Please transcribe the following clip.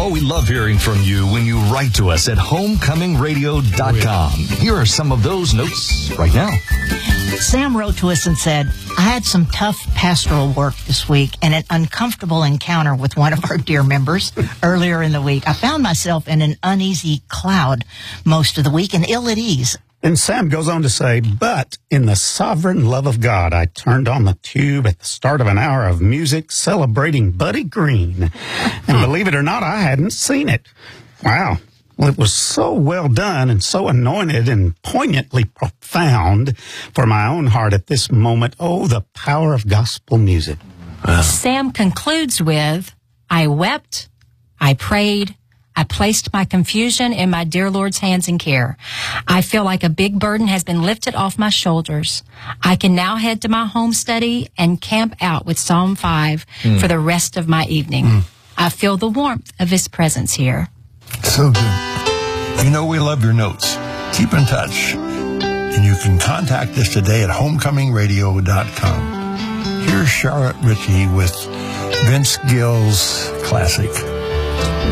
Oh, we love hearing from you when you write to us at homecomingradio.com. Here are some of those notes right now. Sam wrote to us and said, I had some tough pastoral work this week and an uncomfortable encounter with one of our dear members earlier in the week. I found myself in an uneasy cloud most of the week and ill at ease. And Sam goes on to say, but in the sovereign love of God, I turned on the tube at the start of an hour of music celebrating Buddy Green. And believe it or not, I hadn't seen it. Wow. Well, it was so well done and so anointed and poignantly profound for my own heart at this moment. Oh, the power of gospel music. Sam concludes with, I wept, I prayed, I placed my confusion in my dear Lord's hands and care. I feel like a big burden has been lifted off my shoulders. I can now head to my home study and camp out with Psalm 5 for the rest of my evening. I feel the warmth of His presence here. So good. You know we love your notes. Keep in touch. And you can contact us today at homecomingradio.com. Here's Charlotte Ritchie with Vince Gill's classic.